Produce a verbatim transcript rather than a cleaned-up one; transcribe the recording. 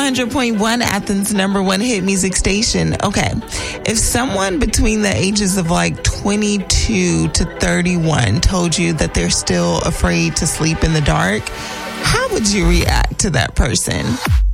hundred point one, Athens' number one hit music station. Okay, if someone between the ages of like twenty-two to thirty-one told you that they're still afraid to sleep in the dark, how would you react to that person?